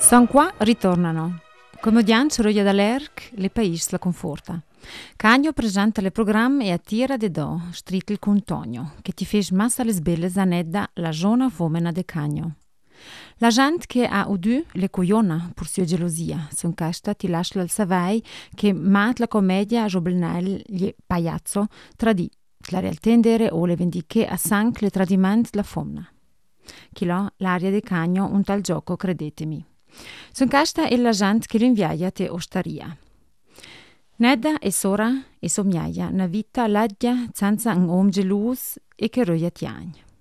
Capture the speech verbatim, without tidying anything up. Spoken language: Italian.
San qua ritornano. Comediante Roia dall'Erc, le país la conforta. Cagno presenta le programme e attira de do, stritel con Tonio, che ti fes massa les belle zanedda la giona fomena de Cagno. La gente che ha udu le cogliona per sua gelosia, son casta ti lascia il savai che mat la commedia a jobelnal gli pagliazzo tradit, la realtendere o le vendiche a sanc le tradiment la fomna. Chilò l'aria de Cagno un tal gioco, credetemi. Son casta è la gente che l'inviaia te ostaria. Nedda e sora e sommiaia na vita ladja senza un om gelus e che roia tiagn.